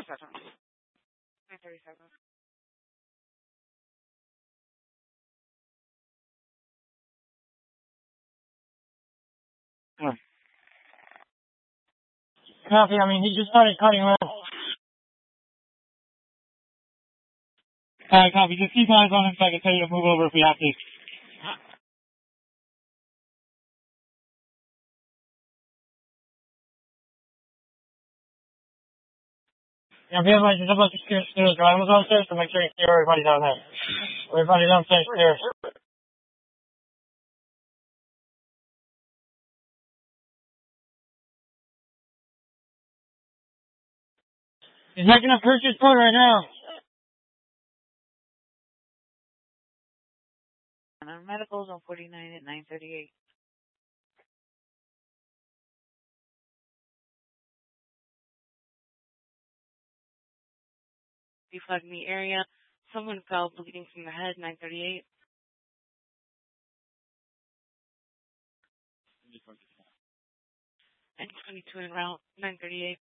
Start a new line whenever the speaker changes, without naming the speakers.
937.
Yeah. Copy. I mean, he just started cutting left. Copy. Just keep eyes on him so I can tell you to move over if we have to. Yeah, be advised, there's a bunch of stairs. Drivers downstairs, so make sure you clear everybody down there. Everybody downstairs clear. He's making a purchase code right now.
And our medicals on 49 at 938. Deflagging the area. Someone fell bleeding from the head, 938. And 22 en route, 938.